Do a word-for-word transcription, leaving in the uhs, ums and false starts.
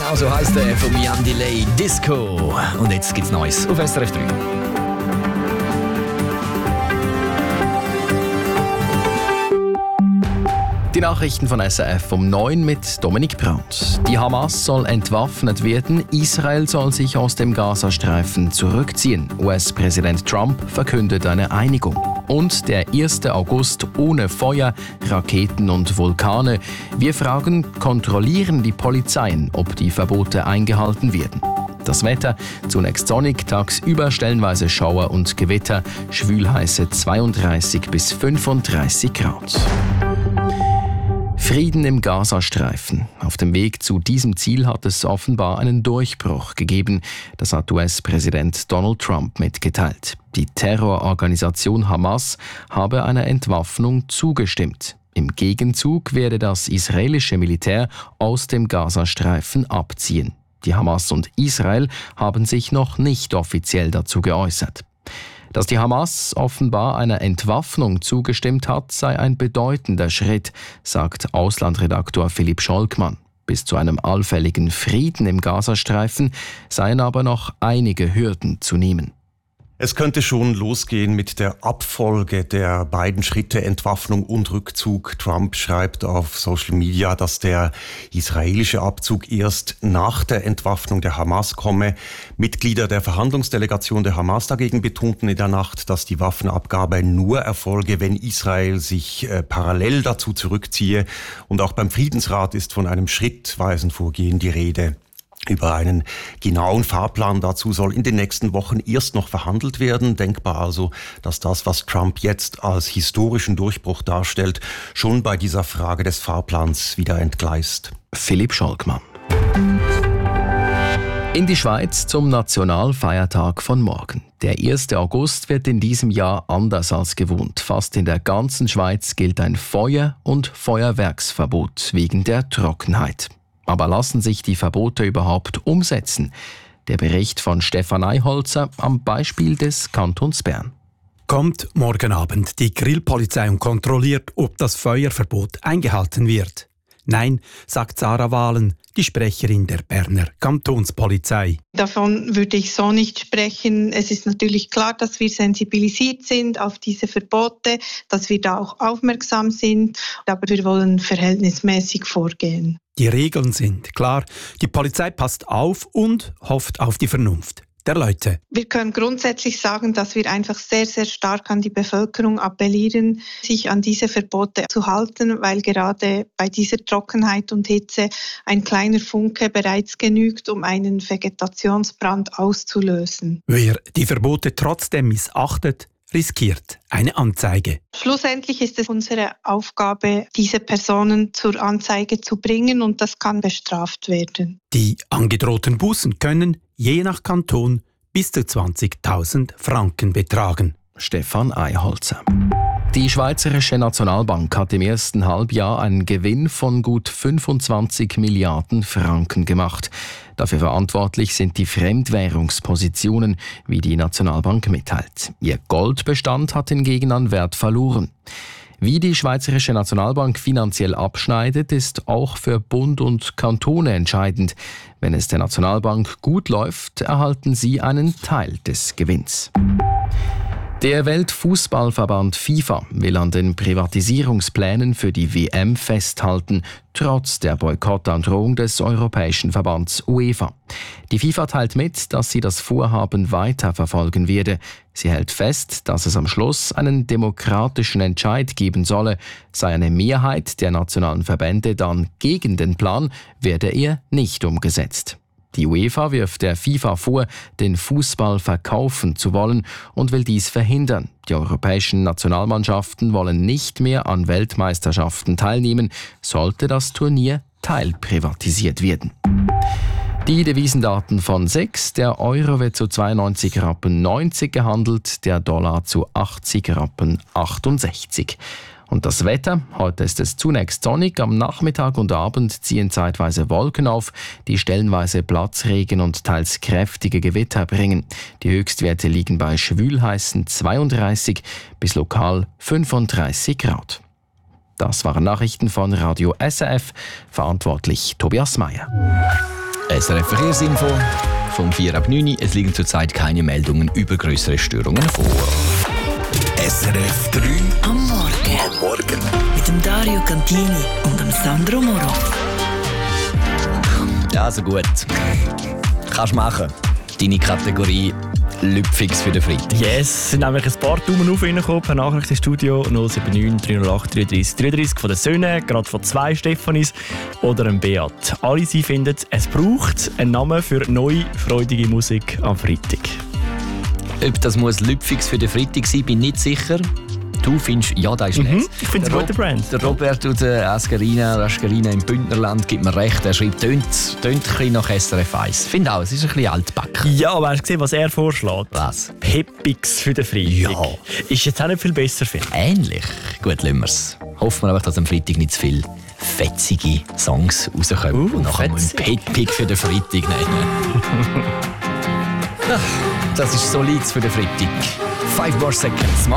Genau so heisst er von Jan Delay, Disco. Und jetzt gibt's Neues auf S R F drei. Die Nachrichten von S R F um neun mit Dominik Brandt. Die Hamas soll entwaffnet werden, Israel soll sich aus dem Gazastreifen zurückziehen. U S-Präsident Trump verkündet eine Einigung. Und der erste August ohne Feuer, Raketen und Vulkane. Wir fragen, kontrollieren die Polizeien, ob die Verbote eingehalten werden? Das Wetter, zunächst sonnig, tagsüber stellenweise Schauer und Gewitter, schwülheiße zweiunddreißig bis fünfunddreißig Grad. Frieden im Gazastreifen. Auf dem Weg zu diesem Ziel hat es offenbar einen Durchbruch gegeben. Das hat U S-Präsident Donald Trump mitgeteilt. Die Terrororganisation Hamas habe einer Entwaffnung zugestimmt. Im Gegenzug werde das israelische Militär aus dem Gazastreifen abziehen. Die Hamas und Israel haben sich noch nicht offiziell dazu geäußert. Dass die Hamas offenbar einer Entwaffnung zugestimmt hat, sei ein bedeutender Schritt, sagt Auslandredaktor Philipp Scholkmann. Bis zu einem allfälligen Frieden im Gazastreifen seien aber noch einige Hürden zu nehmen. Es könnte schon losgehen mit der Abfolge der beiden Schritte Entwaffnung und Rückzug. Trump schreibt auf Social Media, dass der israelische Abzug erst nach der Entwaffnung der Hamas komme. Mitglieder der Verhandlungsdelegation der Hamas dagegen betonten in der Nacht, dass die Waffenabgabe nur erfolge, wenn Israel sich äh, parallel dazu zurückziehe. Und auch beim Friedensrat ist von einem schrittweisen Vorgehen die Rede. Über einen genauen Fahrplan dazu soll in den nächsten Wochen erst noch verhandelt werden. Denkbar also, dass das, was Trump jetzt als historischen Durchbruch darstellt, schon bei dieser Frage des Fahrplans wieder entgleist. Philipp Scholkmann. In die Schweiz zum Nationalfeiertag von morgen. Der erste August wird in diesem Jahr anders als gewohnt. Fast in der ganzen Schweiz gilt ein Feuer- und Feuerwerksverbot wegen der Trockenheit. Aber lassen sich die Verbote überhaupt umsetzen? Der Bericht von Stefan Eiholzer am Beispiel des Kantons Bern. Kommt morgen Abend die Grillpolizei und kontrolliert, ob das Feuerverbot eingehalten wird. Nein, sagt Sarah Wahlen, die Sprecherin der Berner Kantonspolizei. Davon würde ich so nicht sprechen. Es ist natürlich klar, dass wir sensibilisiert sind auf diese Verbote, dass wir da auch aufmerksam sind, aber wir wollen verhältnismäßig vorgehen. Die Regeln sind klar, die Polizei passt auf und hofft auf die Vernunft der Leute. Wir können grundsätzlich sagen, dass wir einfach sehr, sehr stark an die Bevölkerung appellieren, sich an diese Verbote zu halten, weil gerade bei dieser Trockenheit und Hitze ein kleiner Funke bereits genügt, um einen Vegetationsbrand auszulösen. Wer die Verbote trotzdem missachtet, riskiert eine Anzeige. Schlussendlich ist es unsere Aufgabe, diese Personen zur Anzeige zu bringen und das kann bestraft werden. Die angedrohten Bußen können, je nach Kanton, bis zu zwanzigtausend Franken betragen. Stefan Eiholzer. Die Schweizerische Nationalbank hat im ersten Halbjahr einen Gewinn von gut fünfundzwanzig Milliarden Franken gemacht. Dafür verantwortlich sind die Fremdwährungspositionen, wie die Nationalbank mitteilt. Ihr Goldbestand hat hingegen an Wert verloren. Wie die Schweizerische Nationalbank finanziell abschneidet, ist auch für Bund und Kantone entscheidend. Wenn es der Nationalbank gut läuft, erhalten sie einen Teil des Gewinns. Der Weltfußballverband FIFA will an den Privatisierungsplänen für die W M festhalten, trotz der Boykottandrohung des Europäischen Verbands UEFA. Die FIFA teilt mit, dass sie das Vorhaben weiterverfolgen werde. Sie hält fest, dass es am Schluss einen demokratischen Entscheid geben solle. Sei eine Mehrheit der nationalen Verbände dann gegen den Plan, werde er nicht umgesetzt. Die UEFA wirft der FIFA vor, den Fußball verkaufen zu wollen und will dies verhindern. Die europäischen Nationalmannschaften wollen nicht mehr an Weltmeisterschaften teilnehmen, sollte das Turnier teilprivatisiert werden. Die Devisendaten von sechs. Der Euro wird zu zweiundneunzig Rappen neunzig gehandelt, der Dollar zu achtzig Rappen achtundsechzig. Und das Wetter? Heute ist es zunächst sonnig, am Nachmittag und Abend ziehen zeitweise Wolken auf, die stellenweise Platzregen und teils kräftige Gewitter bringen. Die Höchstwerte liegen bei schwülheißen zweiunddreißig bis lokal fünfunddreißig Grad. Das waren Nachrichten von Radio S R F, verantwortlich Tobias Meyer. S R F Verkehrsinfo vom vier ab neun. Es liegen zurzeit keine Meldungen über größere Störungen vor. S R F drei am Morgen. Am Morgen. Mit dem Dario Cantini und dem Sandro Moro. Ja, also gut. Kannst machen. Deine Kategorie Lüpfix für den Freitag. Yes, es sind nämlich ein paar Daumen auf reingekommen per Nachricht ins Studio null sieben neun drei null acht dreiunddreißig dreiunddreißig von den Söhnen, gerade von zwei Stefanis oder einem Beat. Alle sie finden, es braucht einen Namen für neue, freudige Musik am Freitag. Ob das muss Lüpfix für den Freitag sein, bin ich nicht sicher. Du findest, ja, das ist mhm, nett. Ich finde es eine gute Brand. Der Robert und der Asgerina, Asgerina im Bündnerland gibt mir recht. Er schreibt, tönt, tönt ein bisschen nach S R F eins. Ich finde auch, es ist ein bisschen altbacken. Ja, aber hast du gesehen, was er vorschlägt? Was? Pepix für den Freitag. Ja. Ist jetzt auch nicht viel besser, finde ich. Ähnlich. Gut, lassen wir es. Hoffen wir einfach, dass am Freitag nicht zu viele fetzige Songs rauskommen. Uh, und nachher muss ich Pepix für den Freitag nennen. Das ist Solids für den Freitag. Five more seconds.